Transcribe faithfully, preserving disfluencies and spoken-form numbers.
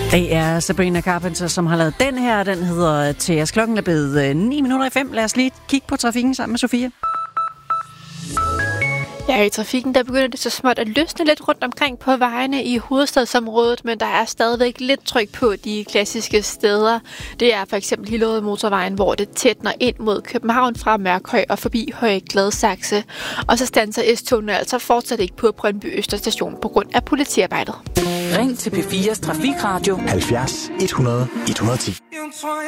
Det er Sabrina Carpenter, som har lavet den her. Den hedder Teas. Klokken er blevet ni minutter i fem. Lad os lige kigge på trafikken sammen med Sofia. Ja, i trafikken der begynder det så småt at løsne lidt rundt omkring på vejene i hovedstadsområdet, men der er stadigvæk lidt tryk på de klassiske steder. Det er for eksempel Hillerød Motorvejen, hvor det tætner ind mod København fra Mørkhøj og forbi Høje Gladsaxe. Og så standser S-togene altså fortsat ikke på Brøndby Østerstation på grund af politiarbejdet. Ring til P fires Trafikradio halvfjerds et hundrede et hundrede og ti.